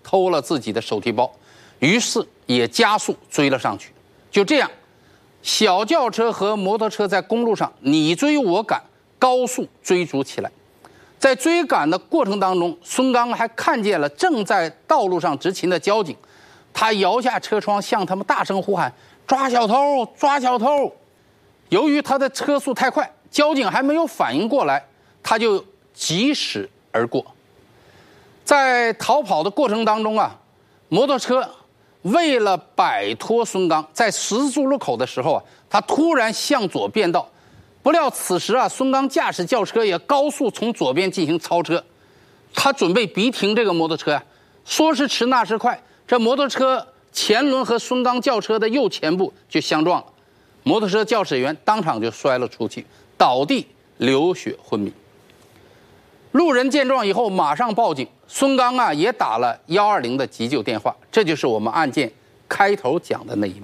偷了自己的手提包，于是也加速追了上去。就这样，小轿车和摩托车在公路上你追我赶，高速追逐起来。在追赶的过程当中，孙刚还看见了正在道路上执勤的交警，他摇下车窗向他们大声呼喊：“抓小偷！抓小偷！”由于他的车速太快，交警还没有反应过来，他就疾驶而过。在逃跑的过程当中啊，摩托车为了摆脱孙刚，在十字路口的时候啊，他突然向左变道。不料此时啊，孙刚驾驶轿车也高速从左边进行超车，他准备逼停这个摩托车啊，说时迟那时快，这摩托车前轮和孙刚轿车的右前部就相撞了，摩托车驾驶员当场就摔了出去，倒地流血昏迷。路人见状以后马上报警，孙刚啊也打了120的急救电话，这就是我们案件开头讲的那一幕。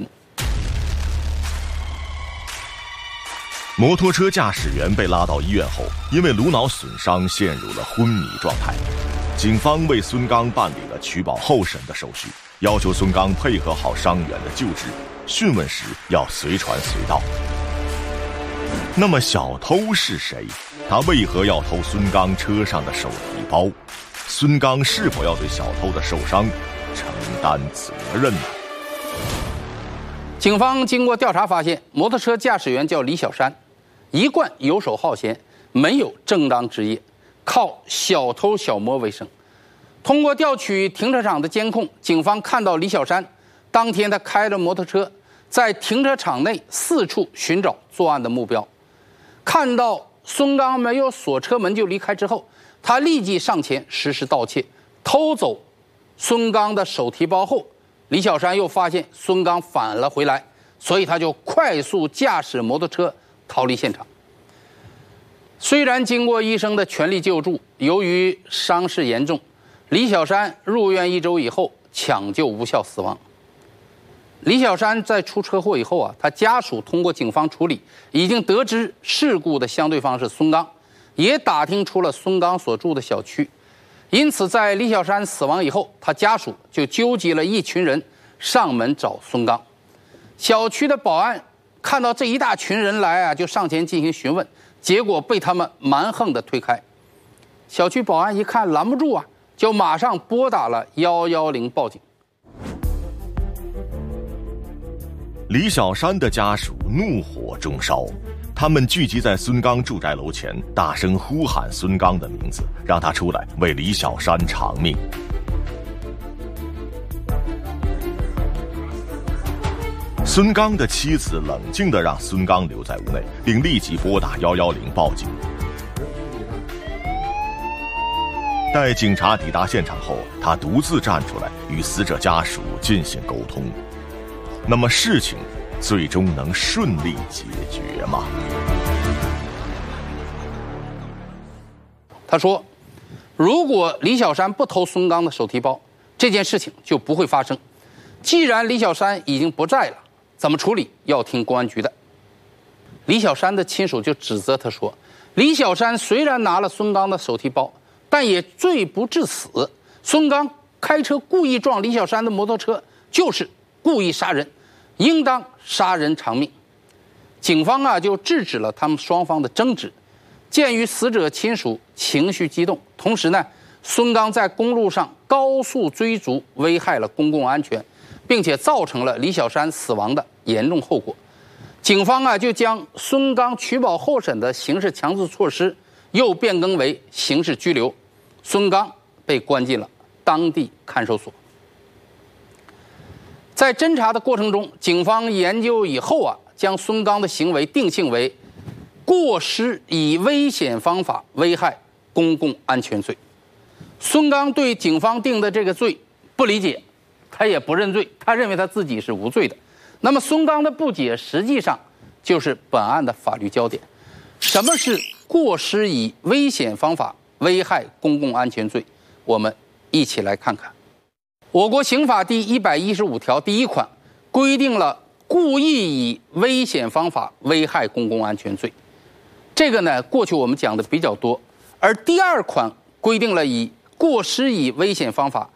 摩托车驾驶员被拉到医院后，因为颅脑损伤陷入了昏迷状态。警方为孙刚办理了取保候审的手续，要求孙刚配合好伤员的救治，讯问时要随传随到。那么小偷是谁？他为何要偷孙刚车上的手提包？孙刚是否要对小偷的受伤承担责任呢？ 警方经过调查发现，摩托车驾驶员叫李小山，一贯游手好闲，没有正当职业，靠小偷小摸为生。通过调取停车场的监控，警方看到李小山当天他开着摩托车在停车场内四处寻找作案的目标。看到孙刚没有锁车门就离开之后，他立即上前实施盗窃，偷走孙刚的手提包后，李小山又发现孙刚返了回来，所以他就快速驾驶摩托车逃离现场。虽然经过医生的全力救助，由于伤势严重，李小山入院1周以后抢救无效死亡。李小山在出车祸以后啊，他家属通过警方处理，已经得知事故的相对方是孙刚，也打听出了孙刚所住的小区。因此在李小山死亡以后，他家属就纠集了一群人上门找孙刚。小区的保安看到这一大群人来啊，就上前进行询问，结果被他们蛮横地推开。小区保安一看拦不住啊，就马上拨打了110报警。 李小山的家属怒火中烧，他们聚集在孙刚住宅楼前，大声呼喊孙刚的名字，让他出来为李小山偿命。孙刚的妻子冷静地让孙刚留在屋内，并立即拨打110报警。待警察抵达现场后，他独自站出来与死者家属进行沟通。那么事情最终能顺利解决吗？ 他说，如果李小山不偷孙刚的手提包，这件事情就不会发生。既然李小山已经不在了，怎么处理要听公安局的。李小山的亲属就指责他说，李小山虽然拿了孙刚的手提包，但也罪不至死。孙刚开车故意撞李小山的摩托车，就是故意杀人，应当杀人偿命。警方啊就制止了他们双方的争执。鉴于死者亲属情绪激动，同时呢，孙刚在公路上高速追逐，危害了公共安全，并且造成了李小山死亡的严重后果。警方啊就将孙刚取保候审的刑事强制措施又变更为刑事拘留，孙刚被关进了当地看守所。在侦查的过程中，警方研究以后啊，将孙刚的行为定性为过失以危险方法危害公共安全罪。孙刚对警方定的这个罪不理解，他也不认罪，他认为他自己是无罪的。那么孙刚的不解实际上就是本案的法律焦点。什么是过失以危险方法危害公共安全罪？我们一起来看看。我国刑法第115条第1款规定了故意以危险方法危害公共安全罪，这个呢过去我们讲的比较多。而第2款规定了以过失以危险方法